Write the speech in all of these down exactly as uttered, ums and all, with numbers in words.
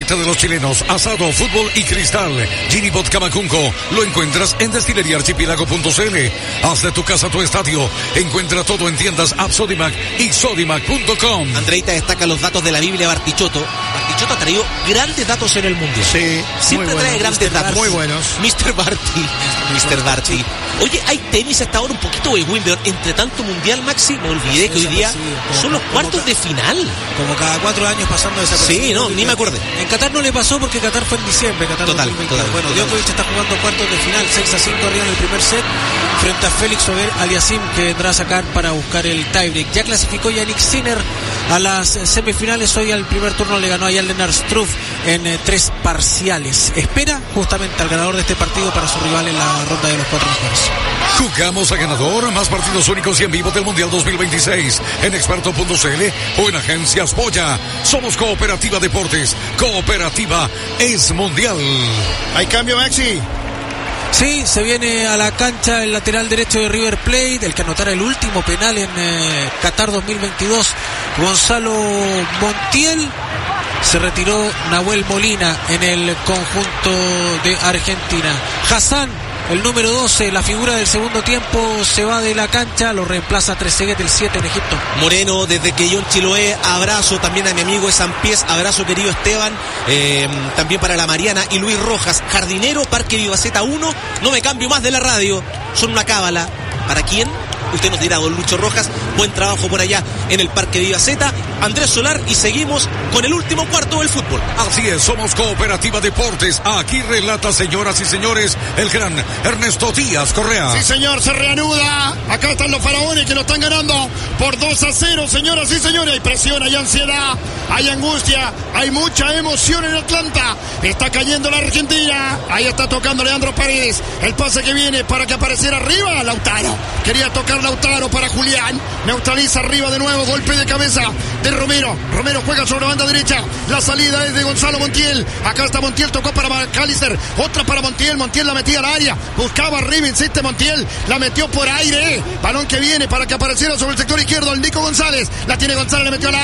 de los chilenos, asado, fútbol y cristal. Ginibot Camacunco, lo encuentras en destilería archipiélago punto c l. Haz de tu casa tu estadio. Encuentra todo en tiendas App Sodimac y Sodimac punto com. Andreita destaca los datos de la Biblia Bartichotto. Bartichotto ha traído grandes datos en el mundial. Sí, siempre muy trae bueno, grandes mister datos. Muy buenos. mister Barty. mister Barty. Oye, hay tenis hasta ahora un poquito de Wimbledon. Entre tanto mundial, Maxi, me olvidé que hoy día son los cuartos de final. Como cada cuatro años pasando desapercibido. Sí, no, ni me acordé. En Qatar no le pasó porque Qatar fue en diciembre. Qatar Total, dos mil veinte. total. Bueno, total. Djokovic está jugando cuartos de final, seis a cinco arriba en el primer set, frente a Félix Auger Aliassime, que vendrá a sacar para buscar el tiebreak. Ya clasificó Yannick Sinner a las semifinales. Hoy al primer turno le ganó a Jan Lennart Struff en eh, tres parciales. Espera justamente al ganador de este partido para su rival en la ronda de los cuatro mejores. Jugamos a ganador, más partidos únicos y en vivo del Mundial dos mil veintiséis en experto punto c l o en Agencias Boya. Somos Cooperativa Deportes. Cooperativa es mundial. Hay cambio, Maxi. Sí, se viene a la cancha el lateral derecho de River Plate, el que anotara el último penal en eh, Qatar dos mil veintidós, Gonzalo Montiel. Se retiró Nahuel Molina en el conjunto de Argentina. Hassan, el número doce, la figura del segundo tiempo, se va de la cancha, lo reemplaza Trezeguet, el siete en Egipto. Moreno, desde que John Chiloé, abrazo también a mi amigo Esan Pies, abrazo querido Esteban, eh, también para la Mariana y Luis Rojas, jardinero, Parque Vivaceta uno, no me cambio más de la radio, son una cábala. ¿Para quién? Usted nos dirá, don Lucho Rojas, buen trabajo por allá en el Parque Vivaceta. Andrés Solar, y seguimos con el último cuarto del fútbol. Así es, somos Cooperativa Deportes. Aquí relata, señoras y señores, el gran Ernesto Díaz Correa. Sí, señor, se reanuda. Acá están los faraones que lo están ganando por dos a cero, señoras y señores. Hay presión, hay ansiedad, hay angustia, hay mucha emoción en Atlanta. Está cayendo la Argentina. Ahí está tocando Leandro Paredes. El pase que viene para que apareciera arriba Lautaro. Quería tocar Lautaro para Julián. Neutraliza arriba de nuevo. Golpe de cabeza de Romero. Romero juega sobre la banda derecha. La salida es de Gonzalo Montiel. Acá está Montiel, tocó para McAllister. Otra para Montiel. Montiel la metía al área. Buscaba arriba, insiste Montiel. La metió por aire. Balón que viene para que apareciera sobre el sector izquierdo el Nico González. La tiene González, le metió al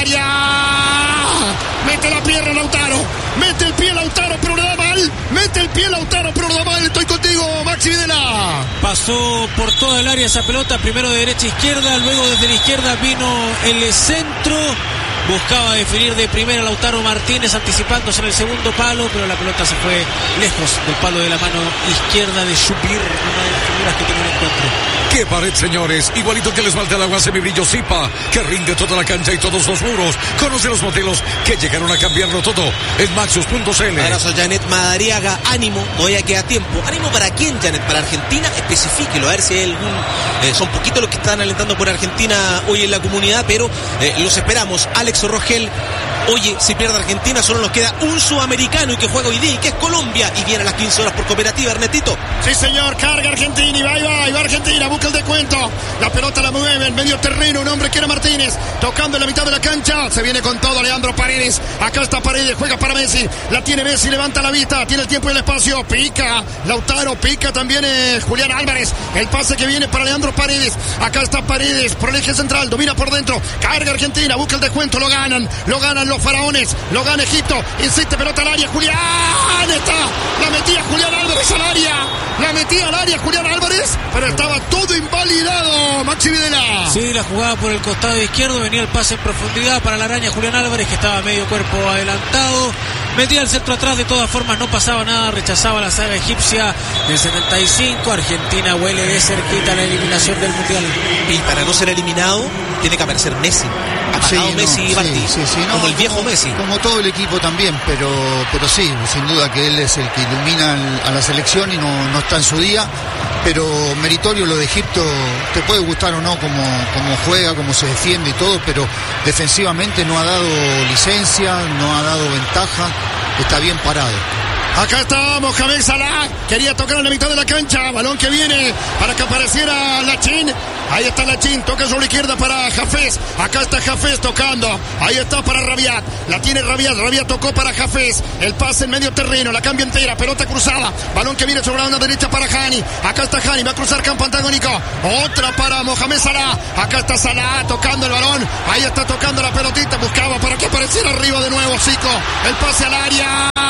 área. Mete la pierna Lautaro. Mete el pie Lautaro, pero le da mal. Mete el pie Lautaro, pero le da mal. Estoy contigo, Maxi Videla. Pasó por toda el área esa pelota, primero de derecha a izquierda, luego desde la izquierda vino el centro. Buscaba definir de primera Lautaro Martínez, anticipándose en el segundo palo, pero la pelota se fue lejos del palo de la mano izquierda de Shubir, una de las figuras que tiene el encuentro. ¡Qué pared, señores! Igualito que el esmalte al agua semibrillo Zipa, que rinde toda la cancha y todos los muros. Conoce los modelos que llegaron a cambiarlo todo en Maxus punto c l. Abrazo a Janet Madariaga, ánimo, todavía queda tiempo. ¿Ánimo para quién, Janet? ¿Para Argentina? Especifíquelo, a ver si hay algún... Eh, son poquitos los que están alentando por Argentina hoy en la comunidad, pero eh, los esperamos. Alex Rogel, oye, si pierde Argentina solo nos queda un sudamericano y que juega hoy día y que es Colombia, y viene a las quince horas por Cooperativa, Ernestito. Sí, señor, carga Argentina y va, y va, y va Argentina, busca el descuento. La pelota la mueve en medio terreno, un hombre que era Martínez, tocando en la mitad de la cancha, se viene con todo Leandro Paredes. Acá está Paredes, juega para Messi, la tiene Messi, levanta la vista, tiene el tiempo y el espacio, pica Lautaro, pica también eh, Julián Álvarez. El pase que viene para Leandro Paredes. Acá está Paredes por el eje central, domina por dentro, carga Argentina, busca el descuento, lo ganan, lo ganan los faraones, lo gana Egipto, insiste pelota al área, Julián está, la metía Julián Álvarez al área, la metía al área Julián Álvarez, pero estaba todo invalidado, Maxi Videla. Sí, la jugaba por el costado izquierdo, venía el pase en profundidad para la araña Julián Álvarez, que estaba medio cuerpo adelantado, metía el centro atrás, de todas formas no pasaba nada, rechazaba la saga egipcia del setenta y cinco, Argentina huele de cerquita la eliminación del Mundial. Y para no ser eliminado, tiene que aparecer Messi. Apagado sí, Messi no, y Barty, sí, sí, sí, no, como el viejo como, Messi. Como todo el equipo también, pero pero sí, sin duda que él es el que ilumina a la selección y no, no está en su día, pero meritorio lo de Egipto. Te puede gustar o no como, como juega, como se defiende y todo, pero defensivamente no ha dado licencia, no ha dado ventaja, está bien parado. Acá está Mohamed Salah, quería tocar en la mitad de la cancha, balón que viene para que apareciera Lachin, ahí está Lachin, toca sobre la izquierda para Hafez, acá está Hafez tocando, ahí está para Rabiat, la tiene Rabiat, Rabiat tocó para Hafez, el pase en medio terreno, la cambia entera, pelota cruzada, balón que viene sobre la banda derecha para Hani, acá está Hani, va a cruzar campo antagónico, otra para Mohamed Salah, acá está Salah tocando el balón, ahí está tocando la pelotita, buscaba para que apareciera arriba de nuevo Zico, el pase al área.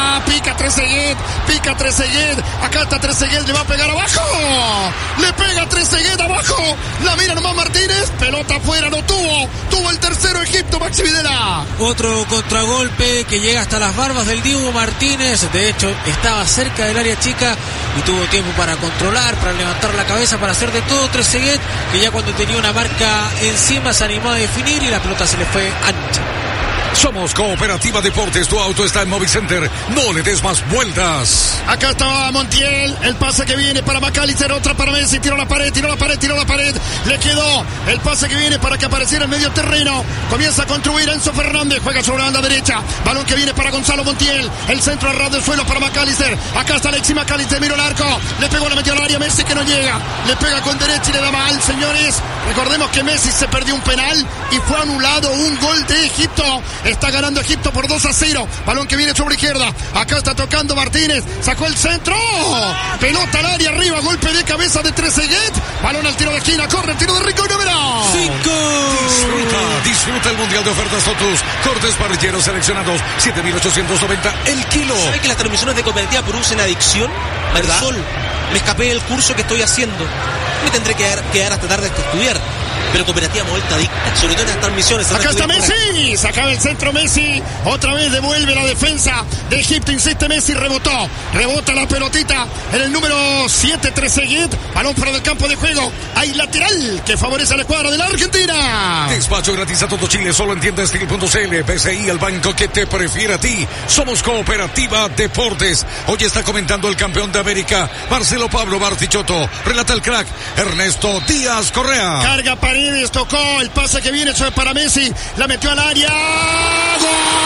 pica Trezeguet. Acá está Trezeguet, le va a pegar abajo. Le pega Trezeguet abajo. La mira nomás Martínez. Pelota afuera, no tuvo. Tuvo el tercero Egipto, Maxi Videla. Otro contragolpe que llega hasta las barbas del Dibu Martínez. De hecho, estaba cerca del área chica y tuvo tiempo para controlar, para levantar la cabeza, para hacer de todo. Trezeguet, que ya cuando tenía una marca encima se animó a definir y la pelota se le fue ancha. Somos Cooperativa Deportes, tu auto está en Movicenter, no le des más vueltas. Acá estaba Montiel, el pase que viene para McAllister, otra para Messi, tiró la pared, tiró la pared, tiró la pared, le quedó el pase que viene para que apareciera en medio terreno, comienza a construir Enzo Fernández, juega sobre la banda derecha, balón que viene para Gonzalo Montiel, el centro a ras del suelo para McAllister, acá está Alexis McAllister, miró el arco, le pegó, la metió al área, Messi que no llega, le pega con derecha y le da mal, señores, recordemos que Messi se perdió un penal y fue anulado un gol de Egipto. Está ganando Egipto por dos a cero. Balón que viene sobre izquierda. Acá está tocando Martínez. Sacó el centro. Pelota al área arriba. Golpe de cabeza de Trezeguet. Balón al tiro de esquina. Corre el tiro de Rico número cinco. Disfruta, disfruta el Mundial de Ofertas Totus. Cortes parrilleros seleccionados. siete mil ochocientos noventa el kilo. ¿Sabe que las transmisiones de Cooperativa producen adicción? Marisol, me escapé del curso que estoy haciendo. Me tendré que quedar, quedar hasta tarde hasta estudiar. Pero Cooperativa me ha vuelto adicta, sobre todo en las transmisiones. Acá está Messi, sacaba el centro Messi, otra vez devuelve la defensa de Egipto, insiste Messi, rebotó, rebota la pelotita en el número siete, Trezeguet, balón fuera del campo de juego, hay lateral que favorece a la escuadra de la Argentina. Despacho gratis a todo Chile, solo en tienda Steel punto c l, P C I, el banco que te prefiere a ti. Somos Cooperativa Deportes. Hoy está comentando el campeón de América, Marcelo Pablo Bartichotto, relata el crack, Ernesto Díaz Correa. Carga Paredes, tocó el pase que viene para Messi, la metió al área. ¡Gol!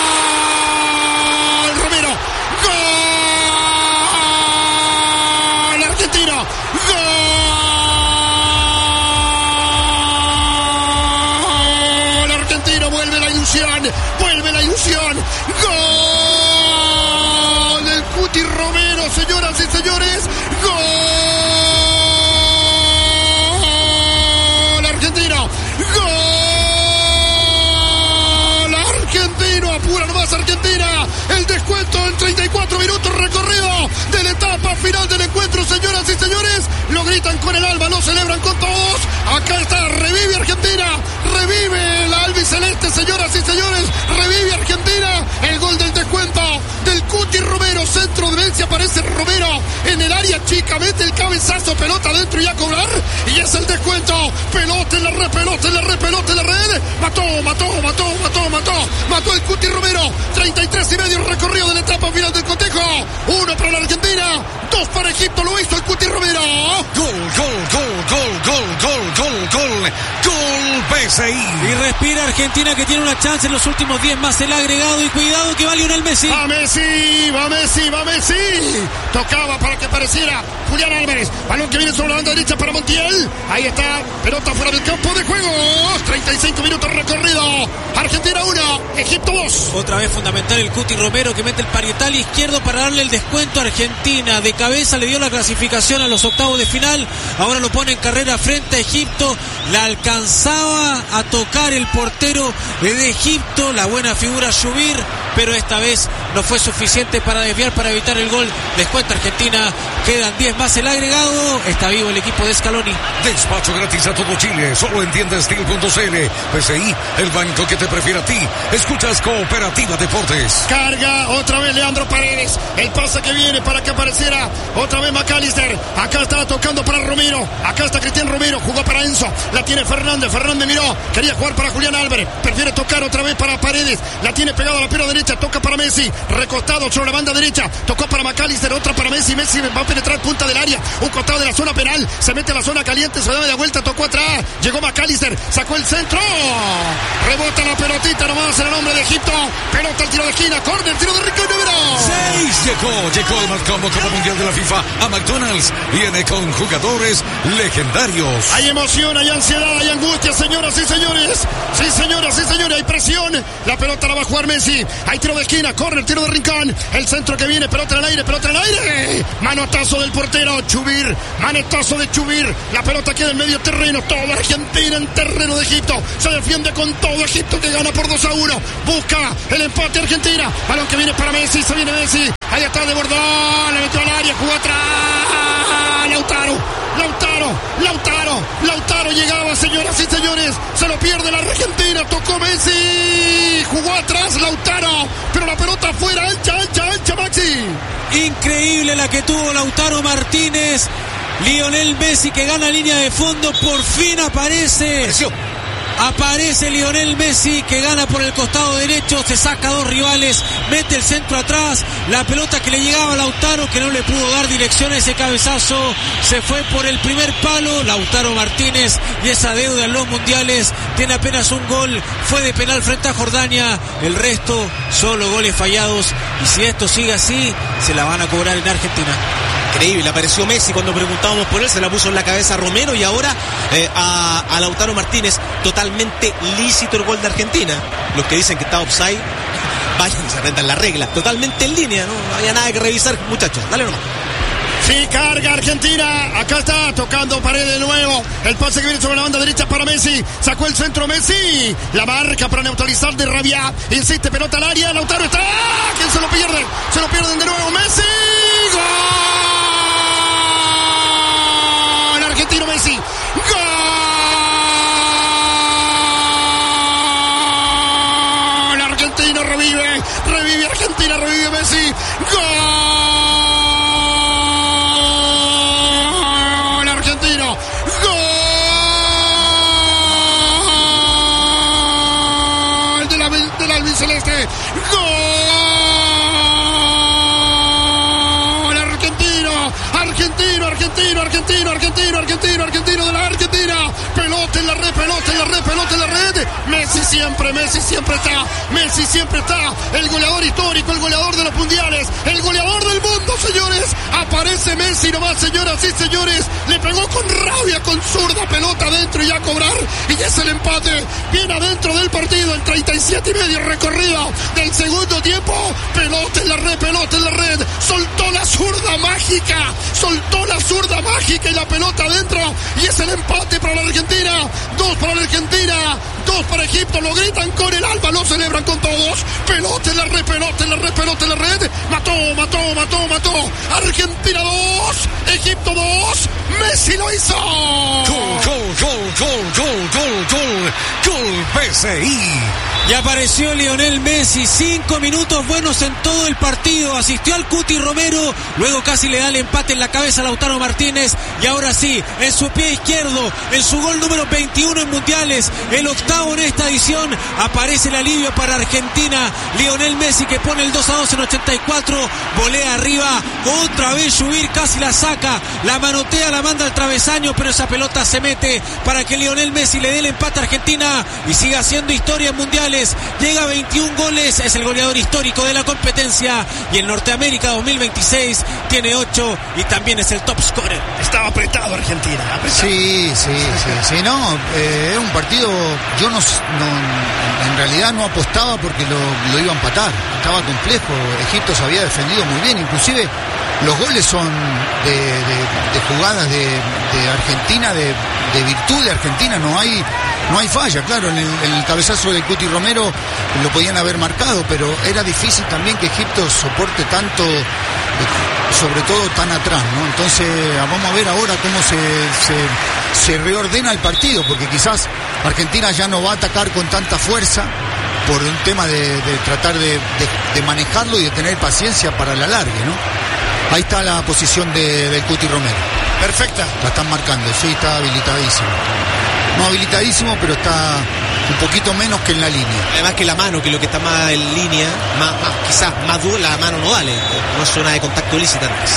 Romero. ¡Gol! Argentino. ¡Gol! Argentino, vuelve la ilusión. Vuelve la ilusión. ¡Gol! Del Cuti Romero, señoras y señores. ¡Gol! Argentino, gol argentino, apura nomás Argentina, el descuento en treinta y cuatro minutos recorrido de la etapa final del encuentro, señoras y señores, lo gritan con el alma, lo celebran con todos, acá está, revive Argentina, revive la albiceleste, señoras y señores, revive Argentina, el gol del descuento del Cuti Romero, centro de Messi, aparece Romero en el área chica, mete el cabezazo, pelota adentro y a cobrar, y es el descuento, pelota en la red, pelota en la red, pelota en la red, mató, mató, mató, mató, mató, mató el Cuti Romero, treinta y tres y medio recorrido de la etapa final del cotejo, uno para la Argentina, dos para Egipto, lo hizo el Cuti Romero. Gol, gol, gol, gol, gol, gol, gol, gol, gol, P C I. Y respira Argentina que tiene una chance en los últimos diez más el agregado y cuidado que va Lionel Messi. Va Messi, va Messi, va Messi. Tocaba para que apareciera Julián Álvarez. Balón que viene sobre la banda derecha para Montiel. Ahí está, pelota fuera del campo de juego. treinta y cinco minutos recorrido. Argentina uno, Egipto dos. Otra vez fundamental el Cuti Romero que mete el parietal izquierdo para darle el descuento a Argentina. De cabeza le dio la clasificación a los octavos de final. Ahora lo pone en carrera frente a Egipto. La alcanzaba a tocar el portero de Egipto. La buena figura Shubir, pero esta vez no fue suficiente para desviar, para evitar el gol. Descuenta Argentina. Quedan diez más el agregado. Está vivo el equipo de Scaloni. Despacho gratis a todo Chile, solo en tienda Steel punto c l, P C I, el banco que te prefiere a ti. Escuchas Cooperativa Deportes. Carga otra vez Leandro Paredes. El pase que viene para que apareciera otra vez McAllister. Acá está tocando para Romero. Acá está Cristian Romero. Jugó para Enzo. La tiene Fernández. Fernández miró. Quería jugar para Julián Álvarez. Prefiere tocar otra vez para Paredes. La tiene pegado a la pierna derecha. Toca para Messi. Recostado sobre la banda derecha. Tocó para McAllister. Otra para Messi. Messi va a penetrar punta del área. Un costado de la zona penal. Se mete a la zona caliente. Se da media vuelta. Tocó atrás. Llegó McAllister. Sacó el centro. Rebota la pelotita nomás en el nombre de Egipto. Pelota al tiro de esquina. Corner. Tiro de Rico número seis. Llegó, llegó el Marcombo Copa Mundial de la FIFA a McDonald's. Viene con jugadores legendarios. Hay emoción, hay ansiedad, hay angustia, señoras y señores. Sí, señoras y señores, hay presión. La pelota la va a jugar Messi. Hay tiro de esquina, corre el tiro de Rincón. El centro que viene, pelota en el aire, pelota en el aire. Manotazo del portero, Chubir. Manotazo de Chubir. La pelota queda en medio terreno. Toda Argentina en terreno de Egipto. Se defiende con todo Egipto que gana por dos a uno. Busca el empate Argentina. Balón que viene para Messi, se viene Messi. Ahí está de Bordón, le metió al área, jugó atrás. Lautaro, Lautaro, Lautaro, Lautaro llegaba, señoras y señores. Se lo pierde la Argentina, tocó Messi. Jugó atrás Lautaro, pero la pelota afuera, ancha, ancha, ancha, Maxi. Increíble la que tuvo Lautaro Martínez. Lionel Messi que gana línea de fondo, por fin aparece. Apareció. Aparece Lionel Messi que gana por el costado derecho, se saca a dos rivales, mete el centro atrás, la pelota que le llegaba a Lautaro que no le pudo dar dirección a ese cabezazo, se fue por el primer palo. Lautaro Martínez y esa deuda en los mundiales, tiene apenas un gol, fue de penal frente a Jordania, el resto solo goles fallados, y si esto sigue así se la van a cobrar en Argentina. Increíble, apareció Messi cuando preguntábamos por él, se la puso en la cabeza a Romero, y ahora eh, a, a Lautaro Martínez. Totalmente lícito el gol de Argentina. Los que dicen que está offside, vayan y se rentan la regla. Totalmente en línea, no, no había nada que revisar, muchachos. Dale nomás. Sí, carga Argentina. Acá está tocando pared de nuevo. El pase que viene sobre la banda derecha para Messi. Sacó el centro Messi. La marca para neutralizar de Rabia. Insiste, pelota al área. Lautaro está. ¿Quién se lo pierde? Se lo pierden de nuevo. Messi. ¡Gol! Argentino Messi. ¡Gol! Argentino revive. Revive Argentina. Revive Messi. ¡Gol! Argentino. ¡Gol! De la, del albiceleste. ¡Gol! Argentino. Argentino, argentino, argentino, argentino, argentino, argentino de la Argentina. Pelota en la red, pelota en la red, pelota en la red. Messi siempre, Messi siempre está. Messi siempre está. El goleador histórico, el goleador de los mundiales, el goleador del mundo, señores. Aparece Messi nomás, señoras y señores. Le pegó con rabia, con zurda, pelota adentro y a cobrar. Y es el empate. Bien adentro del partido, el treinta y siete y medio recorrido del segundo tiempo. Pelota en la red, pelota en la red. Soltó la zurda mágica. Soltó la zurda mágica y la pelota adentro. Y es el empate para la Argentina. Dos para la Argentina. Dos para Egipto. Lo gritan con el alma. Lo celebran con todos. Pelota en la red, pelota en la red, pelota en la red. Mató, mató, mató, mató. Argentina dos. Egipto dos. Messi lo hizo. Gol, gol, gol, gol, gol, gol, gol. Gol P S I. Y apareció Lionel Messi, cinco minutos buenos en todo el partido, asistió al Cuti Romero, luego casi le da el empate en la cabeza a Lautaro Martínez, y ahora sí, en su pie izquierdo, en su gol número veintiuno en mundiales, el octavo en esta edición, aparece el alivio para Argentina. Lionel Messi que pone el dos a dos en ochenta y cuatro, volea arriba, otra vez subir, casi la saca, la manotea, la manda al travesaño, pero esa pelota se mete para que Lionel Messi le dé el empate a Argentina y siga haciendo historia en mundiales. Llega a veintiún goles, es el goleador histórico de la competencia, y en Norteamérica dos mil veintiséis tiene ocho y también es el top scorer. Estaba apretado Argentina. Apretado. Sí, sí, sí, sí, no, eh, era un partido, yo no, no, en realidad no apostaba porque lo, lo iba a empatar, estaba complejo, Egipto se había defendido muy bien, inclusive los goles son de, de, de jugadas de, de Argentina, de, de virtud de Argentina, no hay no hay falla, claro, en el, en el cabezazo del Cuti Romero lo podían haber marcado, pero era difícil también que Egipto soporte tanto, sobre todo tan atrás, ¿no? Entonces vamos a ver ahora cómo se, se, se reordena el partido, porque quizás Argentina ya no va a atacar con tanta fuerza por un tema de, de tratar de, de, de manejarlo y de tener paciencia para la largue, ¿no? Ahí está la posición de, del Cuti Romero. Perfecta. La están marcando, sí, está habilitadísimo. No habilitadísimo, pero está un poquito menos que en la línea. Además que la mano, que lo que está más en línea, más, más quizás más dura, la mano no vale. No es zona de contacto ilícita antes.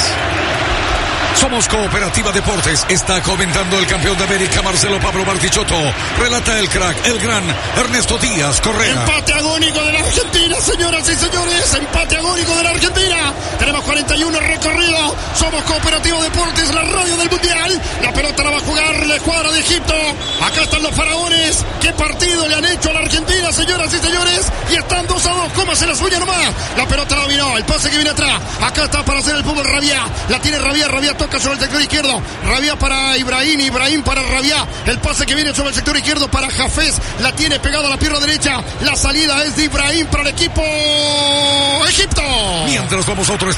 Somos Cooperativa Deportes. Está comentando el campeón de América, Marcelo Pablo Bartichotto. Relata el crack, el gran Ernesto Díaz Correa. Empate agónico de la Argentina, señoras y señores. Empate agónico de la Argentina. Tenemos cuarenta y uno recorrido. Somos Cooperativa Deportes, la radio del Mundial. La pelota la va a jugar la escuadra de Egipto. Acá están los faraones. ¿Qué partido le han hecho a la Argentina, señoras y señores? Y están dos a dos. ¿Cómo se la suya nomás? La pelota la vino. El pase que viene atrás. Acá está para hacer el fútbol Rabia. La tiene Rabia. Rabia toca sobre el sector izquierdo. Rabia para Ibrahim. Ibrahim para Rabia. El pase que viene sobre el sector izquierdo para Hafez. La tiene pegada a la pierna derecha. La salida es de Ibrahim para el equipo Egipto. Mientras vamos a otro